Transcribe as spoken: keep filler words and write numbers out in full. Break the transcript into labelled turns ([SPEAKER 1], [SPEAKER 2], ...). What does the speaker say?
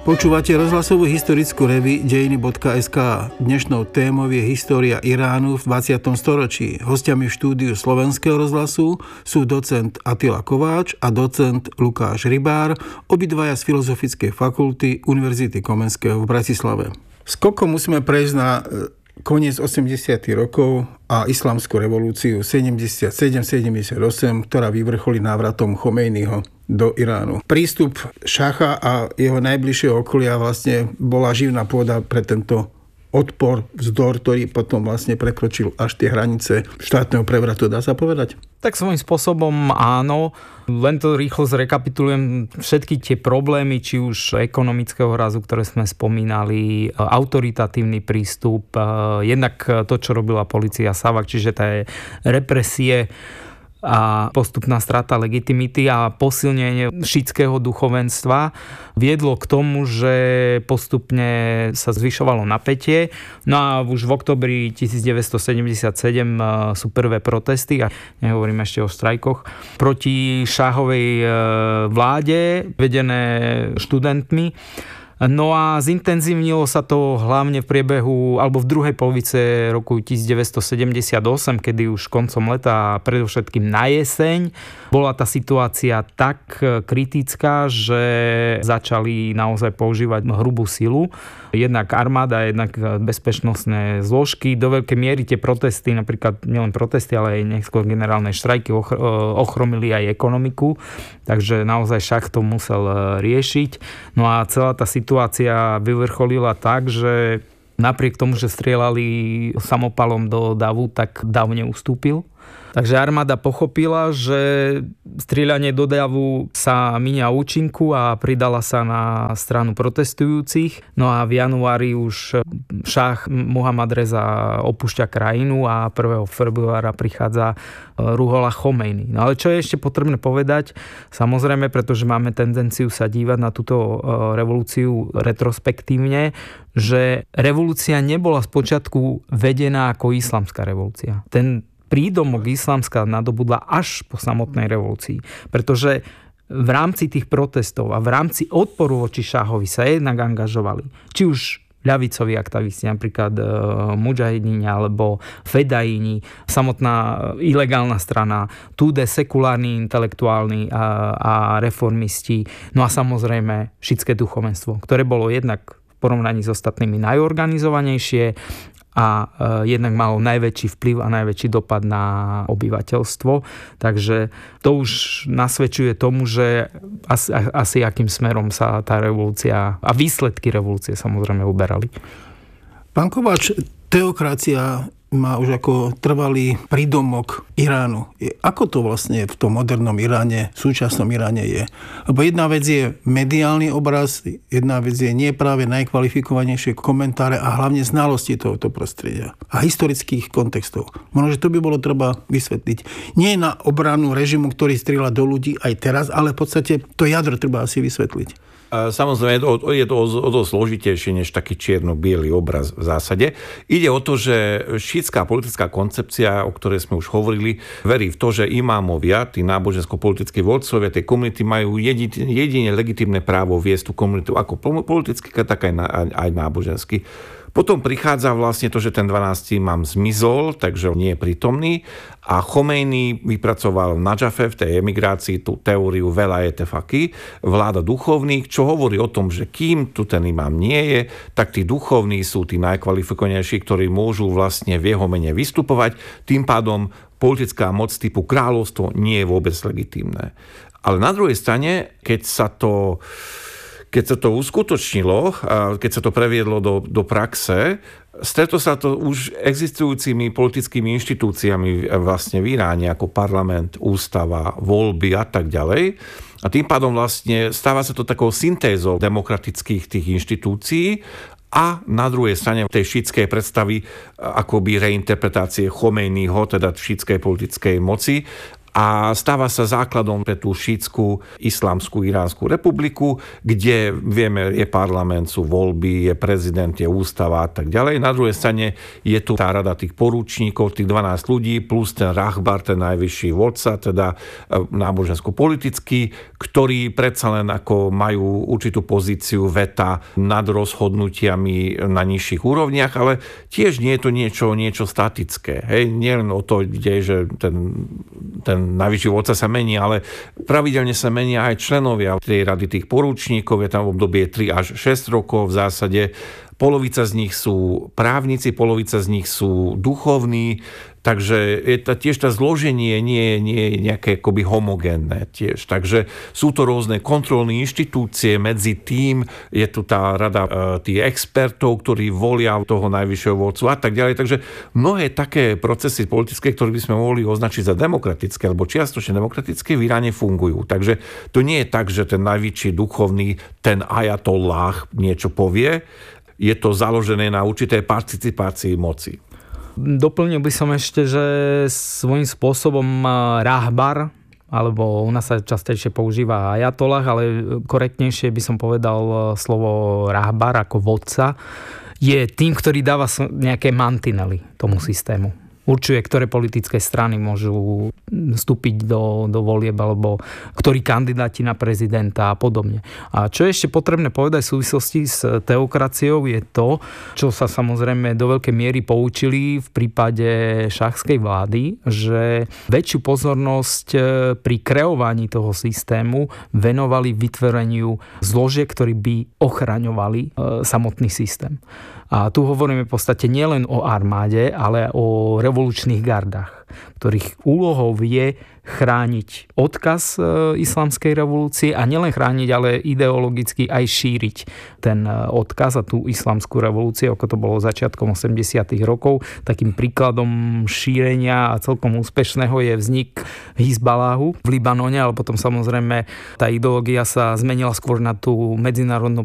[SPEAKER 1] Počúvate rozhlasovú historickú reví dejiny bodka es ká. Dnešnou témou je história Iránu v dvadsiatom storočí. Hostiami v štúdiu Slovenského rozhlasu sú docent Attila Kováč a docent Lukáš Rybár, obidvaja z Filozofickej fakulty Univerzity Komenského v Bratislave. Skokom musíme prejsť na koniec osemdesiatych rokov a islamskú revolúciu sedemdesiatsedem sedemdesiatosem, ktorá vyvrcholí návratom Chomejního do Iránu. Prístup šacha a jeho najbližšieho okolia vlastne bola živná pôda pre tento odpor, vzdor, ktorý potom vlastne prekročil až tie hranice štátneho prevratu, dá sa povedať?
[SPEAKER 2] Tak svojím spôsobom áno. Len to rýchlo zrekapitulujem. Všetky tie problémy, či už ekonomického razu, ktoré sme spomínali, autoritatívny prístup, jednak to, čo robila polícia Savak, čiže tá represie a postupná strata legitimity a posilnenie šiitského duchovenstva viedlo k tomu, že postupne sa zvyšovalo napätie. No a už v októbri devätnásťsedemdesiatsedem sú prvé protesty, a nehovorím ešte o štrajkoch, proti šáhovej vláde, vedené študentmi. No a zintenzívnilo sa to hlavne v priebehu, alebo v druhej polovice roku devätnásťsedemdesiatosem, kedy už koncom leta a predovšetkým na jeseň bola tá situácia tak kritická, že začali naozaj používať hrubú silu. Jednak armáda, jednak bezpečnostné zložky. Do veľkej miery tie protesty, napríklad nielen protesty, ale aj neskôr generálne štrajky ochromili aj ekonomiku. Takže naozaj šach to musel riešiť. No a celá tá situácia vyvrcholila tak, že napriek tomu, že strieľali samopalom do davu, tak dav neustúpil. Takže armáda pochopila, že strieľanie do davu sa míňa účinku a pridala sa na stranu protestujúcich. No a v januári už šách Muhammad Reza opúšťa krajinu a prvého februára prichádza Ruhollah Chomejný. No ale čo je ešte potrebné povedať, samozrejme, pretože máme tendenciu sa dívať na túto revolúciu retrospektívne, že revolúcia nebola spočiatku vedená ako islamská revolúcia. Ten prídomok islamská nadobudla až po samotnej revolúcii. Pretože v rámci tých protestov a v rámci odporu voči šáhovi sa jednak angažovali. Či už ľavicoví aktivisti, napríklad e, mudžahidíni alebo fedajíni, samotná ilegálna strana, túde sekulárni intelektuálni a, a reformisti, no a samozrejme šiitské duchovenstvo, ktoré bolo jednak v porovnaní s ostatnými najorganizovanejšie a jednak malo najväčší vplyv a najväčší dopad na obyvateľstvo. Takže to už nasvedčuje tomu, že asi, asi akým smerom sa tá revolúcia a výsledky revolúcie samozrejme uberali.
[SPEAKER 1] Pán Kováč, teokracia má už ako trvalý prídomok Iránu. Ako to vlastne v tom modernom Iráne, v súčasnom Iráne je? Lebo jedna vec je mediálny obraz, jedna vec je nie práve najkvalifikovanejšie komentáre a hlavne znalosti tohoto prostredia a historických kontextov. Možno, že to by bolo treba vysvetliť. Nie na obranu režimu, ktorý strieľa do ľudí aj teraz, ale v podstate to jadro treba asi vysvetliť.
[SPEAKER 3] Samozrejme, je to o dosť zložitejšie než taký čierno-biely obraz v zásade. Ide o to, že šiitská politická koncepcia, o ktorej sme už hovorili, verí v to, že imámovia, tí nábožensko-politickí vodcovia tej komunity majú jedine legitímne právo viesť tú komunitu ako politicky, tak aj, aj nábožensky. Potom prichádza vlastne to, že ten dvanásty imám zmizol, takže nie je prítomný. A Chomejný vypracoval v Nadžafe v tej emigrácii tú teóriu velayete faqih, vláda duchovných, čo hovorí o tom, že kým tu ten imám nie je, tak tí duchovní sú tí najkvalifikovanejší, ktorí môžu vlastne v jeho mene vystupovať. Tým pádom politická moc typu kráľovstvo nie je vôbec legitímne. Ale na druhej strane, keď sa to Keď sa to uskutočnilo, keď sa to previedlo do, do praxe, stretlo sa to už existujúcimi politickými inštitúciami vlastne v Iráne, ako parlament, ústava, voľby a tak ďalej. A tým pádom vlastne stáva sa to takou syntézou demokratických tých inštitúcií a na druhej strane tej šiitskej predstavy akoby reinterpretácie Chomejního, teda šiitskej politickej moci. a stáva sa základom pre tú šítskú islamskú Iránsku republiku, kde vieme, je parlament, sú voľby, je prezident, je ústava a tak ďalej. Na druhej strane je tu tá rada tých porúčníkov, tých dvanásť ľudí, plus ten rahbar, ten najvyšší vodca, teda nábožensko-politický, ktorí predsa len ako majú určitú pozíciu veta nad rozhodnutiami na nižších úrovniach, ale tiež nie je to niečo, niečo statické. Hej, nie len o to ide, že ten, ten najvyšší vodca sa mení, ale pravidelne sa menia aj členovia tej rady tých porúčníkov, je tam v obdobie tri až šesť rokov v zásade. Polovica z nich sú právnici, polovica z nich sú duchovní, takže je to, tiež to zloženie nie, nie je nejaké akoby homogénne tiež. Takže sú to rôzne kontrolné inštitúcie, medzi tým je tu tá rada e, tých expertov, ktorí volia toho najvyššieho vodcu a tak ďalej. Takže mnohé také procesy politické, ktoré by sme mohli označiť za demokratické, alebo čiastočne demokratické, v Iráne fungujú. Takže to nie je tak, že ten najvyšší duchovný, ten ajatolláh niečo povie. Je to založené na určitej participácii moci.
[SPEAKER 2] Doplnil by som ešte, že svojím spôsobom rahbar, alebo u nás sa častejšie používa ajatollah, ale korektnejšie by som povedal slovo rahbar ako vodca, je tým, ktorý dáva nejaké mantinely tomu systému. Určuje, ktoré politické strany môžu vstúpiť do, do volieb, alebo ktorí kandidáti na prezidenta a podobne. A čo je ešte potrebné povedať v súvislosti s teokraciou je to, čo sa samozrejme do veľkej miery poučili v prípade šachskej vlády, že väčšiu pozornosť pri kreovaní toho systému venovali vytvoreniu zložiek, ktorí by ochraňovali samotný systém. A tu hovoríme v podstate nielen o armáde, ale o revolučných gardách, ktorých úlohou je chrániť odkaz islamskej revolúcie a nielen chrániť, ale ideologicky aj šíriť ten odkaz a tú islamskú revolúciu, ako to bolo začiatkom osemdesiatych rokov. Takým príkladom šírenia a celkom úspešného je vznik Hizbaláhu v Libanone, ale potom samozrejme tá ideológia sa zmenila skôr na tú medzinárodnú